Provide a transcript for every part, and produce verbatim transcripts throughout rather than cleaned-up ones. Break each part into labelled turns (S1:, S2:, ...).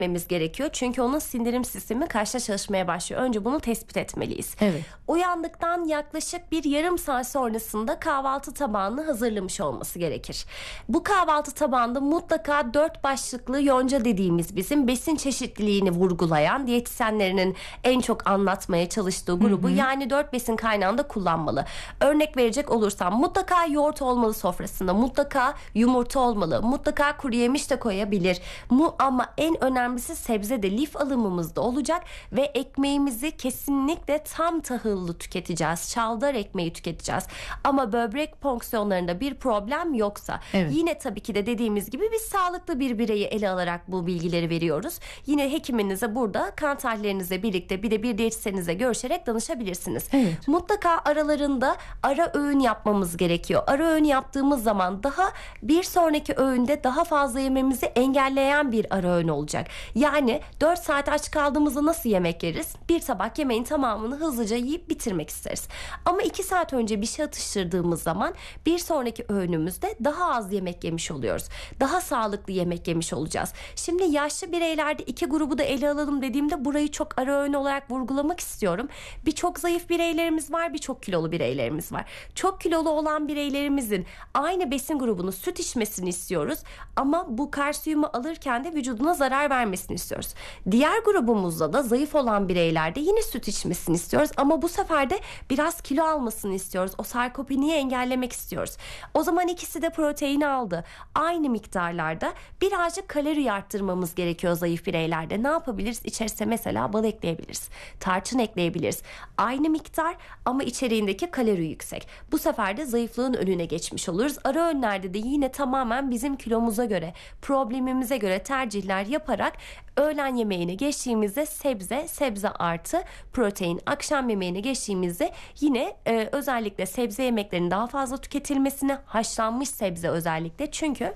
S1: etmemiz gerekiyor. Çünkü onun sindirim sistemi kaçta çalışmaya başlıyor. Önce bunu tespit etmeliyiz.
S2: Evet.
S1: Uyandıktan yaklaşık bir yarım saat sonrasında kahvaltı tabağını hazırlamış olması gerekir. Bu kahvaltı tabağında mutlaka dört başlıklı yonca dediğimiz bizim besin çeşitliliğini vurgulayan, diyetisyenlerinin en çok anlatmaya çalıştığı grubu, hı hı. yani dört besin kaynağında kullanmalı. Örnek verecek olursam mutlaka yoğurt olmalı sofrasında, mutlaka yumurta olmalı, mutlaka kuru yemiş de koyabilir. Mu ama en önemlisi sebze de, lif alımımızda olacak ve ekmeğimizi kesinlikle tam tahıllı tüketeceğiz. Çavdar ekmeği tüketeceğiz. Ama böbrek fonksiyonlarında bir problem yoksa, evet. yine tabii ki de dediğimiz gibi biz sağlıklı bir bireyi ele alarak bu bilgileri veriyoruz. Yine hekiminize burada kan tahlillerinizle birlikte bir de bir diyetisyeninize görüşerek danışabilirsiniz.
S2: Evet.
S1: Mutlaka aralarında ara öğün yapmamız gerekiyor. Ara öğün yaptığımız zaman daha bir sonraki öğünde daha fazla yememizi engelleyen bir ara öğün olacak. Yani dört saat aç kaldığımızda nasıl yemek yeriz? Bir tabak yemeğin tamamını hızlıca yiyip bitirmek isteriz. Ama iki saat önce bir şey atıştırdığımız zaman bir sonraki öğünümüzde daha az yemek yemiş oluyoruz. Daha sağlıklı yemek yemiş olacağız. Şimdi yaşlı bireylerde iki grubu da ele alalım dediğimde burayı çok ara öğün olarak vurgulamak istiyorum. Birçok zayıf bireylerimiz var, birçok kilolu bireylerimiz var. Çok kilolu olan bireylerimizin aynı besin grubunu, süt içmesini istiyoruz ama bu kalsiyumu alırken de vücuduna zarar vermesini istiyoruz. Diğer grubumuzda da zayıf olan bireylerde yine süt içmesini istiyoruz ama bu sefer de biraz kilo almasını istiyoruz. O sarkopeniyi engellemek istiyoruz. O zaman ikisi de proteini aldı. Aynı miktarlarda birazcık kalori arttırmamız gerekiyor zayıf bireylerde. Ne yapabiliriz? İçerisine mesela bal ekleyebiliriz. Tarçın ekleyebiliriz. Aynı miktar ama içeriğindeki kalori yüksek. Bu sefer de zayıflığın önüne geçmiş oluruz. Ara öğünlerde de yine tamamen bizim kilomuza göre, problemimize göre tercihler yaparak öğlen yemeğine geçtiğimizde sebze, sebze artı protein. Akşam yemeğine geçtiğimizde yine e, özellikle sebze yemeklerinin daha fazla tüketilmesini, haşlanmış sebze özellikle, çünkü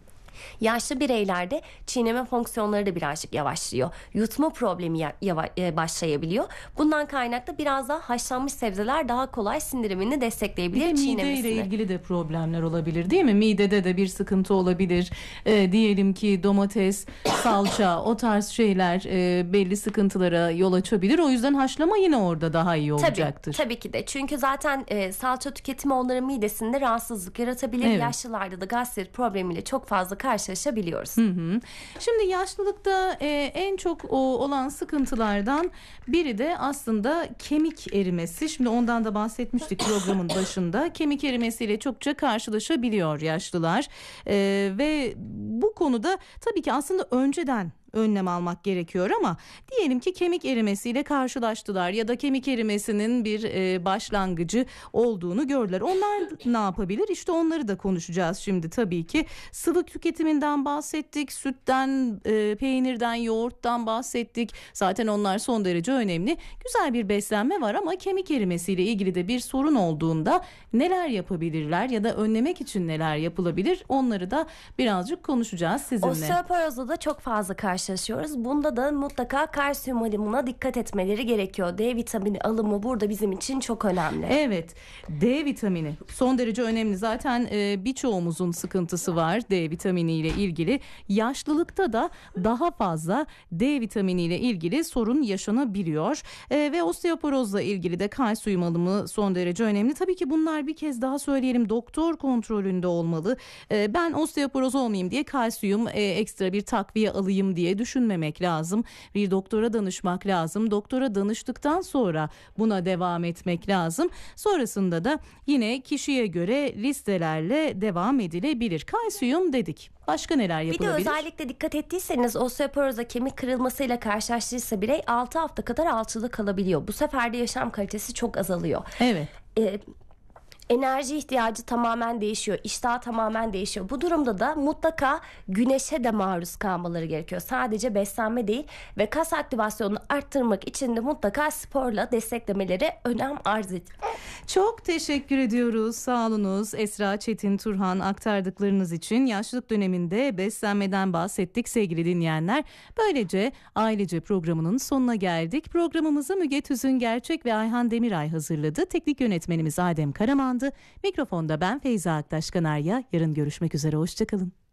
S1: yaşlı bireylerde çiğneme fonksiyonları da birazcık yavaşlıyor. Yutma problemi yava- başlayabiliyor. Bundan kaynaklı biraz daha haşlanmış sebzeler daha kolay sindirimini destekleyebilir.
S2: Bir de mideyle ilgili de problemler olabilir değil mi? Midede de bir sıkıntı olabilir. E, diyelim ki domates, salça, o tarz şeyler e, belli sıkıntılara yol açabilir. O yüzden haşlama yine orada daha iyi olacaktır.
S1: Tabii, tabii ki de. Çünkü zaten e, salça tüketimi onların midesinde rahatsızlık yaratabilir. Evet. Yaşlılarda da gastrit problemiyle çok fazla karşılaşabiliyoruz.
S2: Hı hı. Şimdi yaşlılıkta e, en çok o, olan sıkıntılardan biri de aslında kemik erimesi. Şimdi ondan da bahsetmiştik programın başında. Kemik erimesiyle çokça karşılaşabiliyor yaşlılar e, ve bu konuda tabii ki aslında önceden önlem almak gerekiyor ama diyelim ki kemik erimesiyle karşılaştılar ya da kemik erimesinin bir e, başlangıcı olduğunu gördüler. Onlar ne yapabilir? İşte onları da konuşacağız şimdi tabii ki. Sıvı tüketiminden bahsettik, sütten, e, peynirden, yoğurttan bahsettik. Zaten onlar son derece önemli. Güzel bir beslenme var ama kemik erimesiyle ilgili de bir sorun olduğunda neler yapabilirler ya da önlemek için neler yapılabilir? Onları da birazcık konuşacağız sizinle.
S1: Osteoporozda da çok fazla karşılaşıyoruz. Bunda da mutlaka kalsiyum alımına dikkat etmeleri gerekiyor. D vitamini alımı burada bizim için çok önemli.
S2: Evet, D vitamini son derece önemli. Zaten e, birçoğumuzun sıkıntısı var D vitamini ile ilgili. Yaşlılıkta da daha fazla D vitamini ile ilgili sorun yaşanabiliyor. E, ve osteoporozla ilgili de kalsiyum alımı son derece önemli. Tabii ki bunlar, bir kez daha söyleyelim, doktor kontrolünde olmalı. E, ben osteoporoz olmayayım diye kalsiyum e, ekstra bir takviye alayım diye düşünmemek lazım. Bir doktora danışmak lazım. Doktora danıştıktan sonra buna devam etmek lazım. Sonrasında da yine kişiye göre listelerle devam edilebilir. Kalsiyum dedik. Başka neler yapılabilir?
S1: Bir de özellikle dikkat ettiyseniz osteoporozda kemik kırılmasıyla karşılaştıysa birey altı hafta kadar alçıda kalabiliyor. Bu sefer de yaşam kalitesi çok azalıyor.
S2: Evet.
S1: Ee, Enerji ihtiyacı tamamen değişiyor. İştah tamamen değişiyor. Bu durumda da mutlaka güneşe de maruz kalmaları gerekiyor. Sadece beslenme değil ve kas aktivasyonunu arttırmak için de mutlaka sporla desteklemeleri önem arz ediyor.
S2: Çok teşekkür ediyoruz. Sağ olunuz Esra Çetin Turhan, aktardıklarınız için. Yaşlılık döneminde beslenmeden bahsettik sevgili dinleyenler. Böylece ailece programının sonuna geldik. Programımızı Müge Tüzün Gerçek ve Ayhan Demiray hazırladı. Teknik yönetmenimiz Adem Karaman'dı. Mikrofonda ben Feyza Aktaş Kanarya. Yarın görüşmek üzere. Hoşçakalın.